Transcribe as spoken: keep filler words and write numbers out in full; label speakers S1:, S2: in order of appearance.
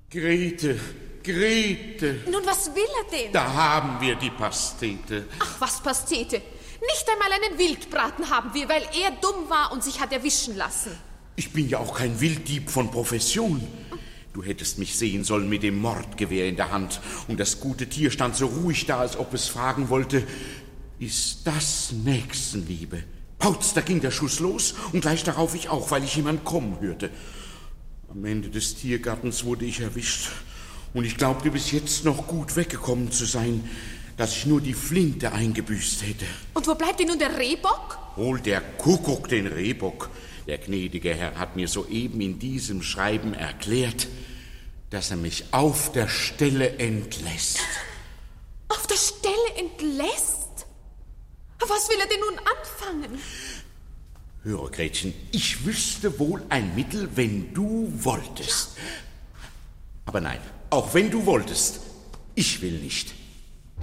S1: Grete, Grete.
S2: Nun, was will er denn?
S1: Da haben wir die Pastete.
S2: Ach, was Pastete? Nicht einmal einen Wildbraten haben wir, weil er dumm war und sich hat erwischen lassen.
S1: Ich bin ja auch kein Wilddieb von Profession. Du hättest mich sehen sollen mit dem Mordgewehr in der Hand. Und das gute Tier stand so ruhig da, als ob es fragen wollte, ist das Nächstenliebe? Pauz, da ging der Schuss los und gleich darauf ich auch, weil ich jemand kommen hörte. Am Ende des Tiergartens wurde ich erwischt. Und ich glaubte bis jetzt noch gut weggekommen zu sein, dass ich nur die Flinte eingebüßt hätte.
S2: Und wo bleibt denn nun der Rehbock?
S1: Hol der Kuckuck den Rehbock. Der gnädige Herr hat mir soeben in diesem Schreiben erklärt, dass er mich auf der Stelle entlässt.
S2: Auf der Stelle entlässt? Was will er denn nun anfangen?
S1: Höre, Gretchen, ich wüsste wohl ein Mittel, wenn du wolltest. Aber nein, auch wenn du wolltest, ich will nicht.